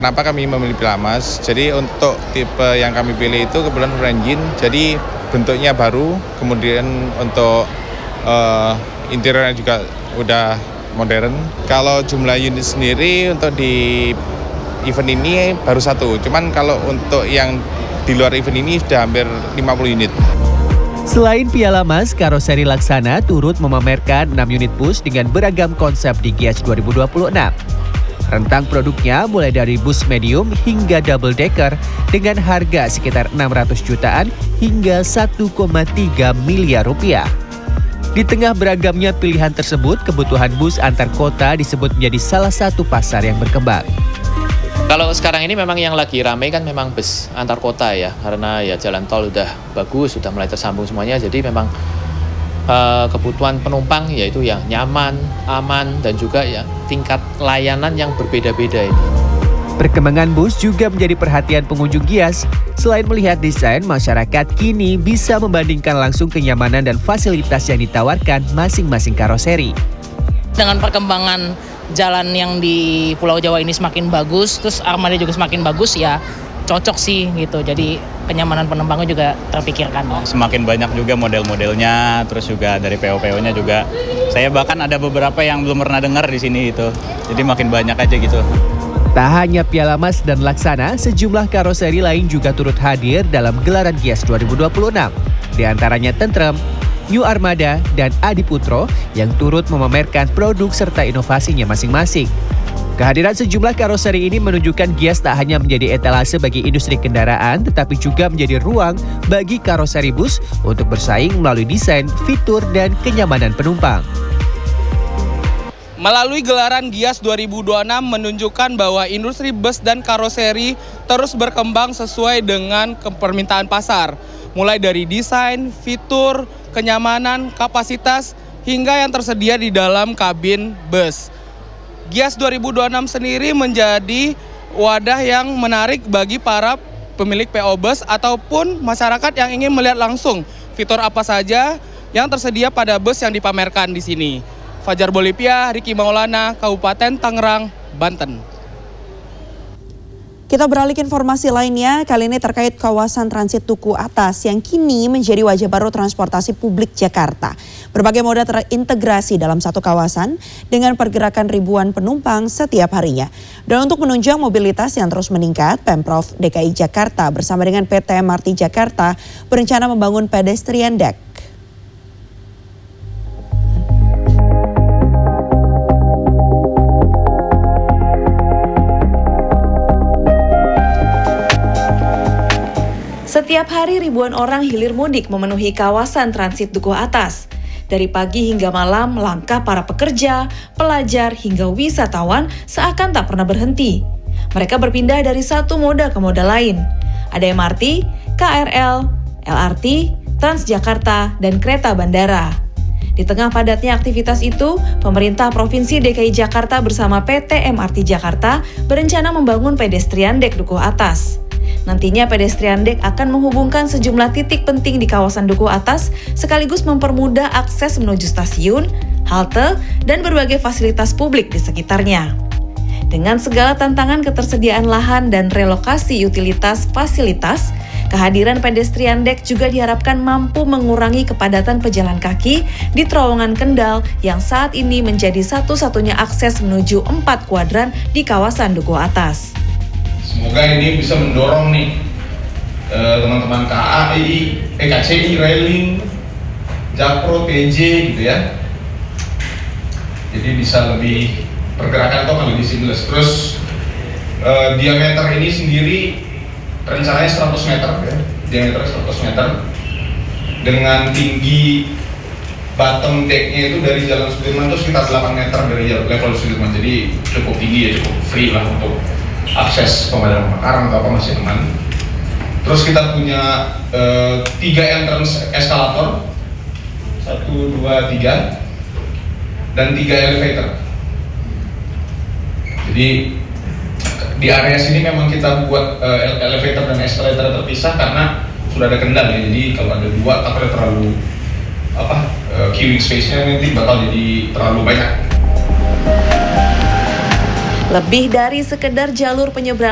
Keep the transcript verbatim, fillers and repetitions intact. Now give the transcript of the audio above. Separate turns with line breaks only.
Kenapa kami memilih Pilamas? Jadi untuk tipe yang kami pilih itu kebetulan engine, jadi bentuknya baru, kemudian untuk uh, interiornya juga udah modern. Kalau jumlah unit sendiri untuk di event ini baru satu, cuman kalau untuk yang di luar event ini sudah hampir lima puluh unit.
Selain Pialamas, karoseri Laksana turut memamerkan enam unit bus dengan beragam konsep di Gias dua ribu dua puluh enam. Rentang produknya mulai dari bus medium hingga double decker dengan harga sekitar enam ratus jutaan hingga satu koma tiga miliar rupiah. Di tengah beragamnya pilihan tersebut, kebutuhan bus antar kota disebut menjadi salah satu pasar yang berkembang.
Kalau sekarang ini memang yang lagi ramai kan memang bus antar kota ya, karena ya jalan tol udah bagus, sudah mulai tersambung semuanya, jadi memang Uh, kebutuhan penumpang yaitu yang nyaman, aman, dan juga ya tingkat layanan yang berbeda-beda ini.
Perkembangan bus juga menjadi perhatian pengunjung Gias. Selain melihat desain, masyarakat kini bisa membandingkan langsung kenyamanan dan fasilitas yang ditawarkan masing-masing karoseri.
Dengan perkembangan jalan yang di Pulau Jawa ini semakin bagus, terus armada juga semakin bagus ya, cocok sih gitu. Jadi kenyamanan penumpangnya juga terpikirkan.
Semakin banyak juga model-modelnya, terus juga dari P O P O-nya juga. Saya bahkan ada beberapa yang belum pernah dengar di sini itu. Jadi makin banyak aja gitu.
Tak hanya Pialamas dan Laksana, sejumlah karoseri lain juga turut hadir dalam gelaran Gias dua ribu dua puluh enam. Di antaranya Tentrem, New Armada, dan Adiputro yang turut memamerkan produk serta inovasinya masing-masing. Kehadiran sejumlah karoseri ini menunjukkan Gias tak hanya menjadi etalase bagi industri kendaraan, tetapi juga menjadi ruang bagi karoseri bus untuk bersaing melalui desain, fitur, dan kenyamanan penumpang.
Melalui gelaran Gias dua ribu dua puluh enam menunjukkan bahwa industri bus dan karoseri terus berkembang sesuai dengan permintaan pasar. Mulai dari desain, fitur, kenyamanan, kapasitas, hingga yang tersedia di dalam kabin bus. Gias dua ribu dua puluh enam sendiri menjadi wadah yang menarik bagi para pemilik P O bus ataupun masyarakat yang ingin melihat langsung fitur apa saja yang tersedia pada bus yang dipamerkan di sini. Fajar Bolivia, Riki Maulana, Kabupaten Tangerang, Banten.
Kita beralih ke informasi lainnya, kali ini terkait kawasan transit Duku Atas yang kini menjadi wajah baru transportasi publik Jakarta. Berbagai moda terintegrasi dalam satu kawasan dengan pergerakan ribuan penumpang setiap harinya. Dan untuk menunjang mobilitas yang terus meningkat, Pemprov D K I Jakarta bersama dengan P T M R T Jakarta berencana membangun pedestrian deck.
Setiap hari ribuan orang hilir mudik memenuhi kawasan transit Duku Atas. Dari pagi hingga malam, langkah para pekerja, pelajar, hingga wisatawan seakan tak pernah berhenti. Mereka berpindah dari satu moda ke moda lain. Ada M R T, K R L, L R T, Transjakarta, dan kereta bandara. Di tengah padatnya aktivitas itu, pemerintah Provinsi D K I Jakarta bersama P T M R T Jakarta berencana membangun pedestrian deck Duku Atas. Nantinya pedestrian deck akan menghubungkan sejumlah titik penting di kawasan Duku Atas sekaligus mempermudah akses menuju stasiun, halte, dan berbagai fasilitas publik di sekitarnya. Dengan segala tantangan ketersediaan lahan dan relokasi utilitas fasilitas, kehadiran pedestrian deck juga diharapkan mampu mengurangi kepadatan pejalan kaki di terowongan Kendal yang saat ini menjadi satu-satunya akses menuju empat kuadran di kawasan Duku Atas.
Semoga ini bisa mendorong nih teman-teman K A I, E K C I, Railing, Jakpro, T J gitu ya. Jadi bisa lebih pergerakan itu akan lebih seamless. Terus eh, diameter ini sendiri rencananya seratus meter ya, diameter seratus meter dengan tinggi bottom decknya itu dari Jalan Sudirman itu sekitar delapan meter dari level Sudirman. Jadi cukup tinggi ya, cukup free lah untuk akses pemadam kebakaran atau apa masih aman. Terus kita punya uh, tiga entrance eskalator, satu, dua, tiga, dan tiga elevator. Jadi di area sini memang kita buat uh, elevator dan eskalator terpisah karena sudah ada kendal ya. Jadi kalau ada dua, takutnya terlalu apa uh, queuing space-nya nanti bakal jadi terlalu banyak.
Lebih dari sekedar jalur penyeberangan